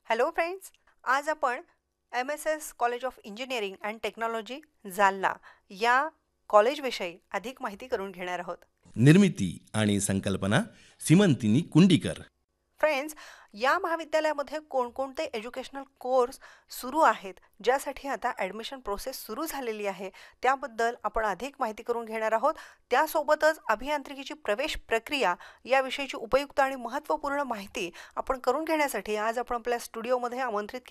Hello friends, आज आपण M-S-S college of engineering and technology Jalna या कॉलेजविषयी अधिक माहिती करून घेणार आहोत. निर्मिती आणि संकल्पना सिमंतिनी कुंडीकर. फ्रेंड्स, या महाविद्यालयामध्ये कोणकोणते एज्युकेशनल कोर्स सुरू आहेत, ज्यासाठी आता ॲडमिशन प्रोसेस सुरू झालेली आहे, त्याबद्दल आपण अधिक माहिती करून घेणार आहोत. त्यासोबतच अभियांत्रिकीची प्रवेश प्रक्रिया याविषयीची उपयुक्त आणि महत्त्वपूर्ण माहिती आपण करून घेण्यासाठी आज आपण आपल्या स्टुडिओमध्ये आमंत्रित